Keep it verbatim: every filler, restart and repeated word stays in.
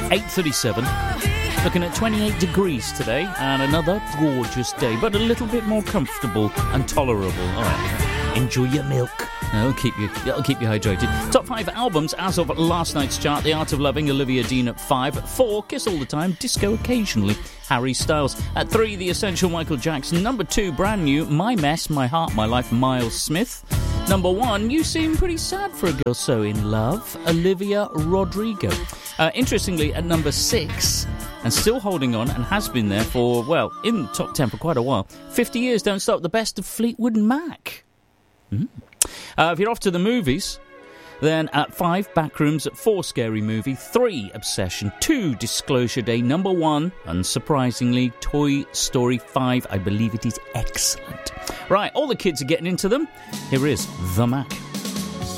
eight thirty-seven. Looking at twenty-eight degrees today, and another gorgeous day, but a little bit more comfortable and tolerable. All right, enjoy your milk. That'll keep you, that'll keep you hydrated. Top five albums as of last night's chart. The Art of Loving, Olivia Dean at five. At four, Kiss All the Time, Disco Occasionally, Harry Styles. At three, The Essential, Michael Jackson. Number two, brand new, My Mess, My Heart, My Life, Miles Smith. Number one, You Seem Pretty Sad for a Girl So In Love, Olivia Rodrigo. Uh, interestingly, at number six, and still holding on, and has been there for, well, in the top ten for quite a while, fifty years Don't Stop, the best of Fleetwood Mac. Mm. Uh, if you're off to the movies, then at five, Backrooms. At four, Scary Movie. Three, Obsession. Two, Disclosure Day. Number one, unsurprisingly, Toy Story five. I believe it is excellent. Right, all the kids are getting into them. Here is The Mac.